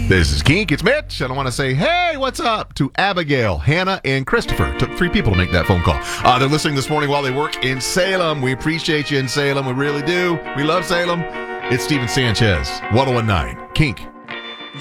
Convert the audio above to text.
This is Kink. It's Mitch. And I want to say, hey, what's up to Abigail, Hannah, and Christopher. Took 3 people to make that phone call. They're listening this morning while they work in Salem. We appreciate you in Salem. We really do. We love Salem. It's Steven Sanchez, 1019 Kink.